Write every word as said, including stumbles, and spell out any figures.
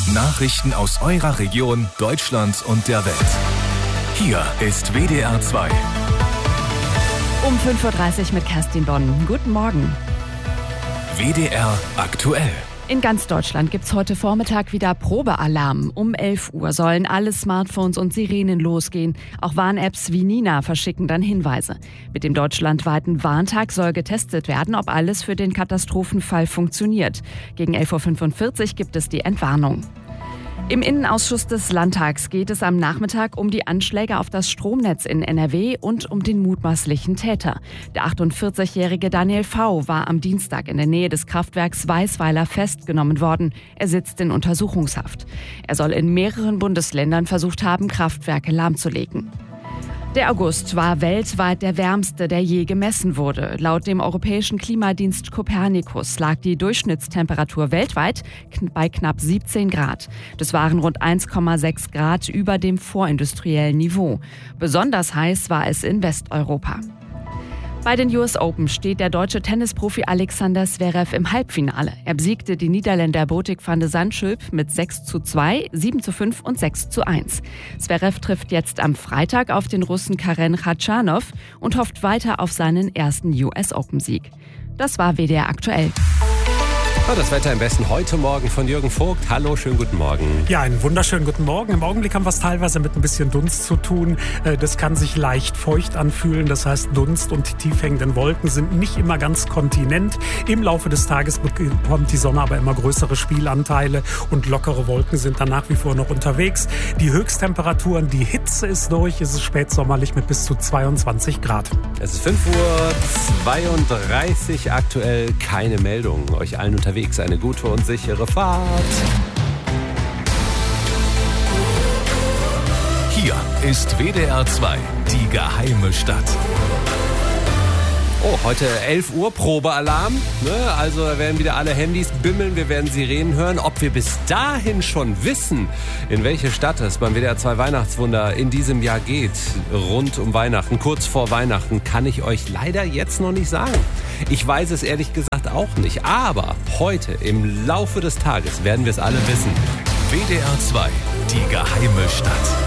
Nachrichten aus eurer Region, Deutschland und der Welt. Hier ist W D R zwei. Um fünf Uhr dreißig mit Kerstin Bonn. Guten Morgen. W D R aktuell. In ganz Deutschland gibt's heute Vormittag wieder Probealarm. Um elf Uhr sollen alle Smartphones und Sirenen losgehen. Auch Warn-Apps wie Nina verschicken dann Hinweise. Mit dem deutschlandweiten Warntag soll getestet werden, ob alles für den Katastrophenfall funktioniert. Gegen elf Uhr fünfundvierzig gibt es die Entwarnung. Im Innenausschuss des Landtags geht es am Nachmittag um die Anschläge auf das Stromnetz in N R W und um den mutmaßlichen Täter. Der achtundvierzigjährige Daniel V. war am Dienstag in der Nähe des Kraftwerks Weißweiler festgenommen worden. Er sitzt in Untersuchungshaft. Er soll in mehreren Bundesländern versucht haben, Kraftwerke lahmzulegen. Der August war weltweit der wärmste, der je gemessen wurde. Laut dem europäischen Klimadienst Copernicus lag die Durchschnittstemperatur weltweit bei knapp siebzehn Grad. Das waren rund eins Komma sechs Grad über dem vorindustriellen Niveau. Besonders heiß war es in Westeuropa. Bei den U S Open steht der deutsche Tennisprofi Alexander Zverev im Halbfinale. Er besiegte die Niederländer Botic van de Zandschulp mit sechs zu zwei, sieben zu fünf und sechs zu eins. Zverev trifft jetzt am Freitag auf den Russen Karen Khachanov und hofft weiter auf seinen ersten U S Open-Sieg. Das war W D R aktuell. Das Wetter im Westen heute Morgen von Jürgen Vogt. Hallo, schönen guten Morgen. Ja, einen wunderschönen guten Morgen. Im Augenblick haben wir es teilweise mit ein bisschen Dunst zu tun. Das kann sich leicht feucht anfühlen. Das heißt, Dunst und die tief hängenden Wolken sind nicht immer ganz kontinent. Im Laufe des Tages bekommt die Sonne aber immer größere Spielanteile und lockere Wolken sind dann nach wie vor noch unterwegs. Die Höchsttemperaturen, die Hitze ist durch. Es ist spätsommerlich mit bis zu zweiundzwanzig Grad. Es ist fünf Uhr zweiunddreißig, aktuell keine Meldung. Euch allen unterwegs eine gute und sichere Fahrt. Hier ist W D R zwei, die geheime Stadt. Oh, heute elf Uhr, Probealarm. Ne? Also da werden wieder alle Handys bimmeln, wir werden Sirenen hören. Ob wir bis dahin schon wissen, in welche Stadt es beim W D R zwei Weihnachtswunder in diesem Jahr geht, rund um Weihnachten, kurz vor Weihnachten, kann ich euch leider jetzt noch nicht sagen. Ich weiß es ehrlich gesagt auch nicht. Aber heute, im Laufe des Tages, werden wir es alle wissen. W D R zwei, die geheime Stadt.